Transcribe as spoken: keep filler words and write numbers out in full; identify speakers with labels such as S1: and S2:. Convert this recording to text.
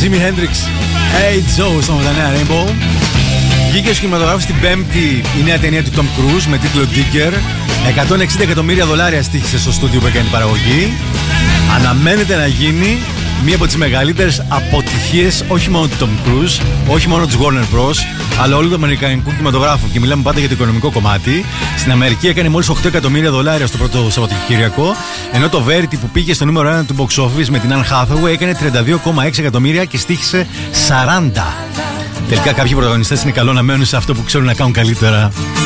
S1: Jimi Hendrix, Hey Joe στο νέα Rainbow. Βγήκε στους κινηματογράφους την Πέμπτη η νέα ταινία του Tom Cruise με τίτλο Digger. εκατόν εξήντα εκατομμύρια δολάρια στοίχησε στο στούντιο που έκανε την παραγωγή. Αναμένεται να γίνει μία από τις μεγαλύτερες αποτυχίες όχι μόνο του Tom Cruise, όχι μόνο της Warner Bros, αλλά όλου του αμερικανικού κινηματογράφου. Και μιλάμε πάντα για το οικονομικό κομμάτι. Στην Αμερική έκανε μόλις οκτώ εκατομμύρια δολάρια στο πρώτο Σαββατοκύριακο, ενώ το Verity που πήγε στο νούμερο ένα του box office με την Anne Hathaway έκανε τριάντα δύο κόμμα έξι εκατομμύρια και στοίχησε σαράντα. Τελικά κάποιοι πρωταγωνιστές είναι καλό να μένουν σε αυτό που ξέρουν να κάνουν καλύτερα.